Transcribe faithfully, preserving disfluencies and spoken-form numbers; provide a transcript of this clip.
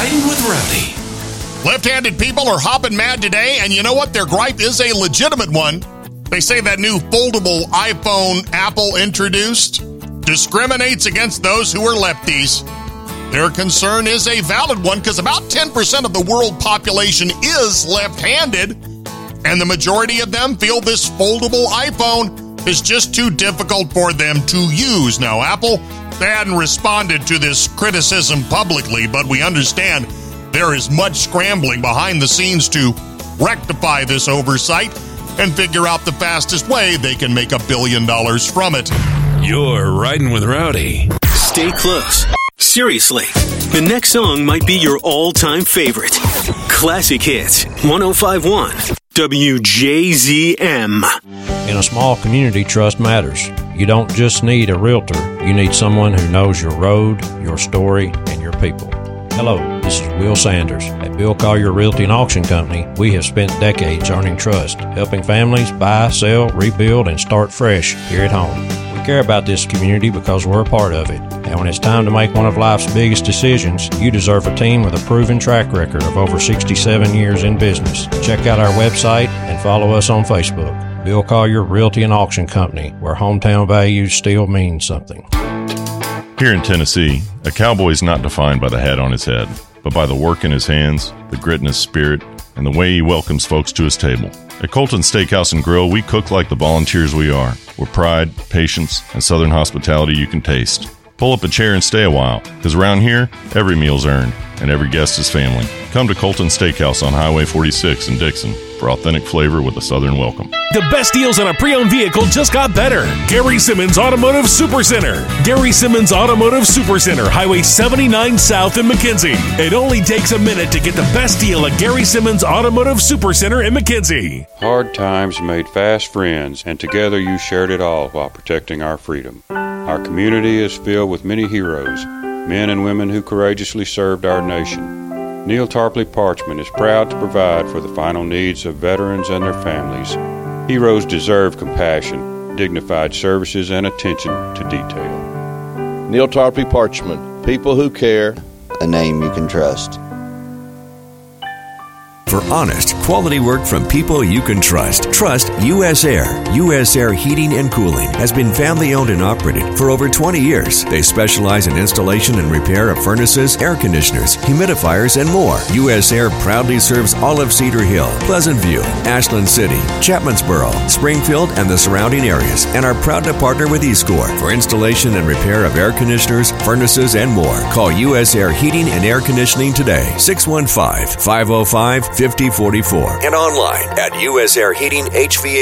Riding with Rowdy. Left-handed people are hopping mad today, and you know what? Their gripe is a legitimate one. They say that new foldable iPhone Apple introduced discriminates against those who are lefties. Their concern is a valid one because about ten percent of the world population is left-handed, and the majority of them feel this foldable iPhone is just too difficult for them to use. Now, Apple, they hadn't responded to this criticism publicly, but we understand there is much scrambling behind the scenes to rectify this oversight and figure out the fastest way they can make a billion dollars from it. You're Riding with Rowdy. Stay close. Seriously, the next song might be your all-time favorite. Classic Hits, one oh five point one W J Z M. In a small community, trust matters. You don't just need a realtor. You need someone who knows your road, your story, and your people. Hello, this is Will Sanders. At Bill Collier Realty and Auction Company, we have spent decades earning trust, helping families buy, sell, rebuild, and start fresh here at home. We care about this community because we're a part of it. And when it's time to make one of life's biggest decisions, you deserve a team with a proven track record of over sixty-seven years in business. Check out our website and follow us on Facebook. Bill Collier Realty and Auction Company, where hometown values still mean something. Here in Tennessee, a cowboy is not defined by the hat on his head, but by the work in his hands, the grit in his spirit, and the way he welcomes folks to his table. At Colton Steakhouse and Grill, we cook like the volunteers we are, with pride, patience, and southern hospitality you can taste. Pull up a chair and stay a while, because around here, every meal's earned, and every guest is family. Come to Colton Steakhouse on Highway forty-six in Dixon for authentic flavor with a southern welcome. The best deals on a pre-owned vehicle just got better. Gary Simmons Automotive Supercenter. Gary Simmons Automotive Supercenter, Highway seventy-nine South in McKenzie. It only takes a minute to get the best deal at Gary Simmons Automotive Supercenter in McKenzie. Hard times made fast friends, and together you shared it all while protecting our freedom. Our community is filled with many heroes, men and women who courageously served our nation. Neil Tarpley Parchman is proud to provide for the final needs of veterans and their families. Heroes deserve compassion, dignified services, and attention to detail. Neil Tarpley Parchman, people who care, a name you can trust. For honest, quality work from people you can trust. Trust U S Air. U S Air Heating and Cooling has been family-owned and operated for over twenty years. They specialize in installation and repair of furnaces, air conditioners, humidifiers, and more. U S Air proudly serves all of Cedar Hill, Pleasant View, Ashland City, Chapmansboro, Springfield, and the surrounding areas, and are proud to partner with eScore for installation and repair of air conditioners, furnaces, and more. Call U S Air Heating and Air Conditioning today, six one five, five oh five, five oh four four, and online at U S Air Heating H V A C